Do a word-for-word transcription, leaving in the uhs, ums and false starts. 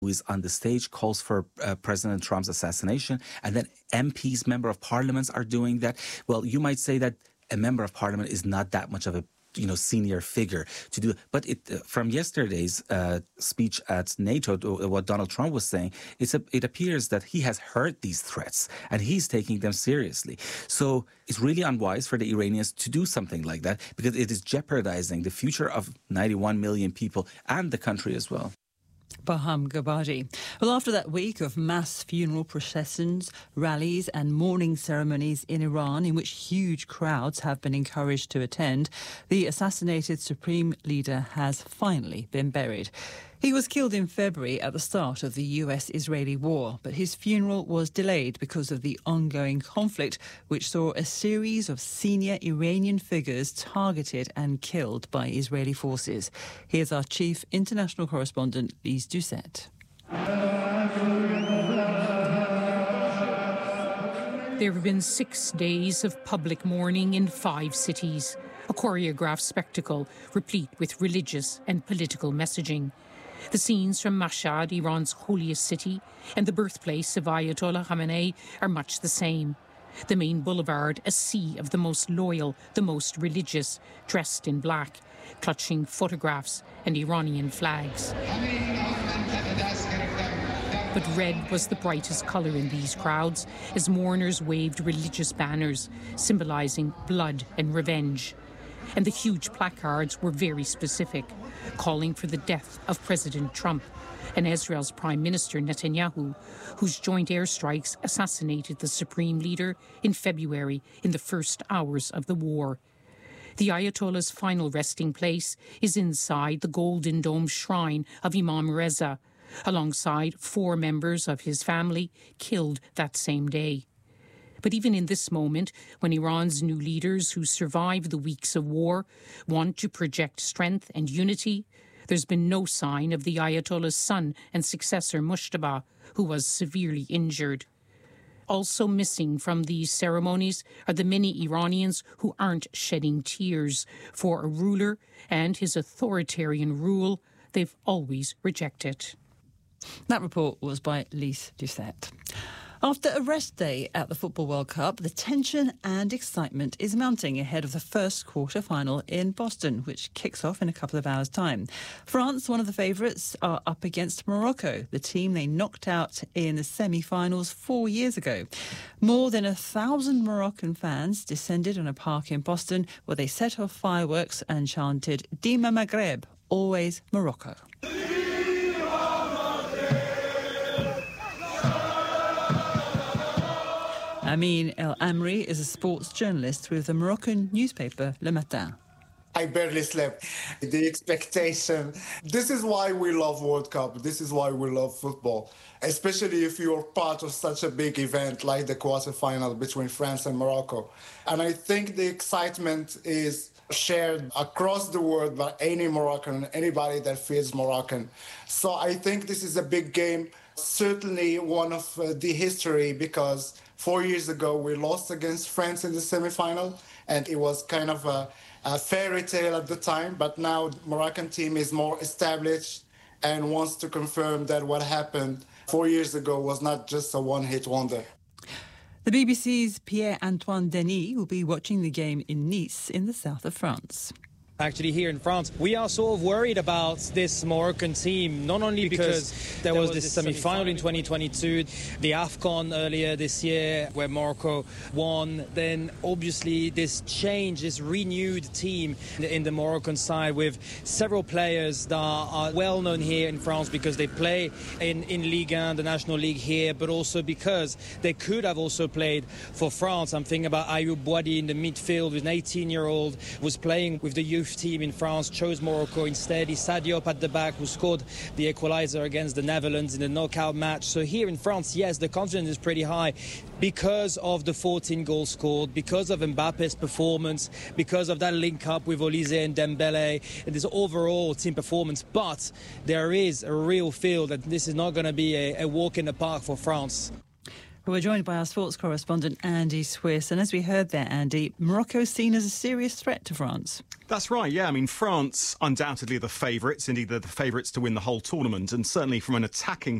who is on the stage, calls for uh, President Trump's assassination, and then M Ps, member of parliaments, are doing that. Well, you might say that a member of parliament is not that much of a you know, senior figure to do. But it, uh, from yesterday's uh, speech at NATO, uh, what Donald Trump was saying, it's a, it appears that he has heard these threats and he's taking them seriously. So it's really unwise for the Iranians to do something like that, because it is jeopardizing the future of ninety-one million people and the country as well. Baham Ghabadi. Well, after that week of mass funeral processions, rallies and mourning ceremonies in Iran, in which huge crowds have been encouraged to attend, the assassinated supreme leader has finally been buried. He was killed in February at the start of the U S Israeli war, but his funeral was delayed because of the ongoing conflict, which saw a series of senior Iranian figures targeted and killed by Israeli forces. Here's our chief international correspondent, Lise Doucet. There have been six days of public mourning in five cities, a choreographed spectacle replete with religious and political messaging. The scenes from Mashhad, Iran's holiest city, and the birthplace of Ayatollah Khamenei are much the same. The main boulevard, a sea of the most loyal, the most religious, dressed in black, clutching photographs and Iranian flags. But red was the brightest colour in these crowds as mourners waved religious banners symbolising blood and revenge. And the huge placards were very specific, calling for the death of President Trump and Israel's Prime Minister Netanyahu, whose joint airstrikes assassinated the supreme leader in February in the first hours of the war. The Ayatollah's final resting place is inside the Golden Dome shrine of Imam Reza, alongside four members of his family killed that same day. But even in this moment, when Iran's new leaders who survived the weeks of war want to project strength and unity, there's been no sign of the Ayatollah's son and successor Mujtaba, who was severely injured. Also missing from these ceremonies are the many Iranians who aren't shedding tears for a ruler and his authoritarian rule they've always rejected. That report was by Lise Doucet. After a rest day at the Football World Cup, the tension and excitement is mounting ahead of the first quarter-final in Boston, which kicks off in a couple of hours' time. France, one of the favourites, are up against Morocco, the team they knocked out in the semi-finals four years ago. More than a thousand Moroccan fans descended on a park in Boston where they set off fireworks and chanted Dima Maghreb, always Morocco. Amin El Amri is a sports journalist with the Moroccan newspaper Le Matin. I barely slept. The expectation. This is why we love World Cup. This is why we love football, especially if you're part of such a big event like the quarterfinal between France and Morocco. And I think the excitement is shared across the world by any Moroccan, anybody that feels Moroccan. So I think this is a big game, certainly one of uh, the history, because four years ago we lost against France in the semi-final, and it was kind of a, a fairy tale at the time, but now the Moroccan team is more established and wants to confirm that what happened four years ago was not just a one-hit wonder. The B B C's Pierre-Antoine Denis will be watching the game in Nice in the south of France. Actually, here in France, we are sort of worried about this Moroccan team, not only because, because there was, was this semi-final in twenty twenty-two, the AFCON earlier this year where Morocco won, then obviously this change, this renewed team in the Moroccan side with several players that are well known here in France because they play in, in Ligue one, the National League here, but also because they could have also played for France. I'm thinking about Ayoub Boadi in the midfield, with an eighteen-year-old, was playing with the youth team in France, chose Morocco instead. Issa Diop at the back, who scored the equaliser against the Netherlands in the knockout match. So here in France, yes, the confidence is pretty high because of the fourteen goals scored, because of Mbappe's performance, because of that link up with Olise and Dembele, and this overall team performance. But there is a real feel that this is not going to be a, a walk in the park for France. Well, we're joined by our sports correspondent, Andy Swiss. And as we heard there, Andy, Morocco is seen as a serious threat to France. That's right, yeah. I mean, France undoubtedly are the favourites. Indeed, they're the favourites to win the whole tournament. And certainly from an attacking